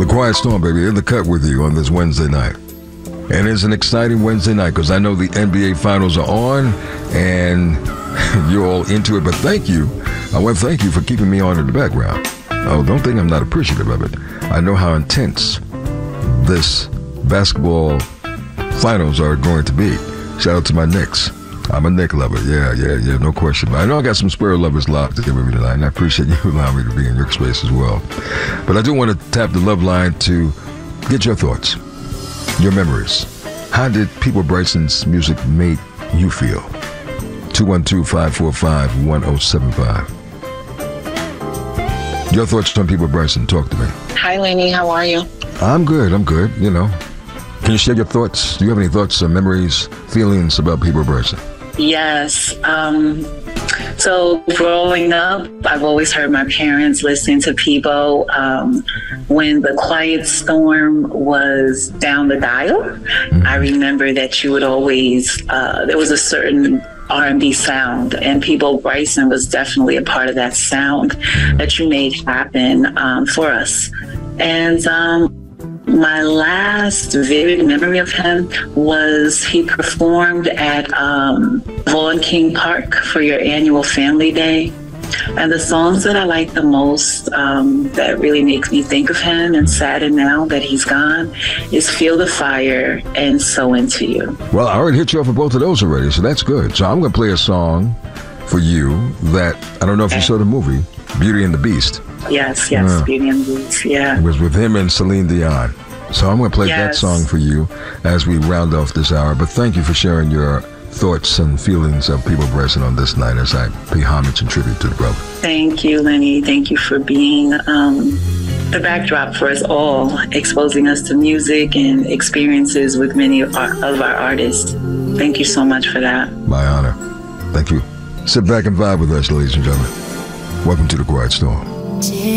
The Quiet Storm, baby, in the cut with you on this Wednesday night. And it's an exciting Wednesday night because I know the NBA Finals are on and you're all into it. But thank you. I want to thank you for keeping me on in the background. Oh, don't think I'm not appreciative of it. I know how intense this basketball finals are going to be. Shout out to my Knicks. I'm a Knick lover. Yeah, no question. But I know I got some Spurs lovers locked in with me tonight, and I appreciate you allowing me to be in your space as well. But I do want to tap the love line to get your thoughts, your memories. How did Peabo Bryson's music make you feel? 212-545-1075. Your thoughts on Peabo Bryson. Talk to me. Hi, Lenny. How are you? I'm good. You know. Can you share your thoughts? Do you have any thoughts or memories, feelings about Peabo Bryson? Yes. So growing up, I've always heard my parents listening to Peabo. When The Quiet Storm was down the dial, I remember that you would always, there was a certain R&B sound, and Peabo Bryson was definitely a part of that sound that you made happen for us. And my last vivid memory of him was he performed at Vaughan King Park for your annual Family Day. And the songs that I like the most that really makes me think of him and sadden now that he's gone is Feel the Fire and So Into You. Well, I already hit you up for both of those already, so that's good. So I'm going to play a song for you that, I don't know if you saw the movie, Beauty and the Beast. Yes, Beauty and the Beast, yeah. It was with him and Celine Dion. So I'm going to play that song for you as we round off this hour. But thank you for sharing your thoughts and feelings of Peabo Bryson on this night as I pay homage and tribute to the brother. Thank you, Lenny. Thank you for being the backdrop for us all, exposing us to music and experiences with many of our artists. Thank you so much for that. My honor. Thank you. Sit back and vibe with us, ladies and gentlemen. Welcome to The Quiet Storm.